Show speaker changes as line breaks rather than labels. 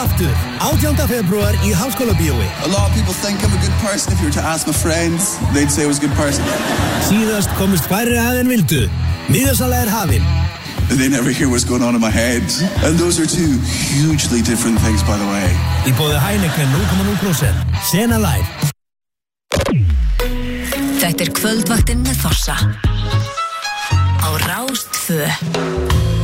Aftur, 18. febrúar í Háskólabíói.
A lot of people think I'm a good person. If you were to ask my friends, they'd say I was a good person.
Síðast komist færri að en vildu. Miðasala hafin.
They never hear what's going on in my head. And those are two hugely different things, by the way.
Í boði Heineken 0,0%. Sena Live.
Þetta kvöldvaktin með Þorsa. Á Rás 2.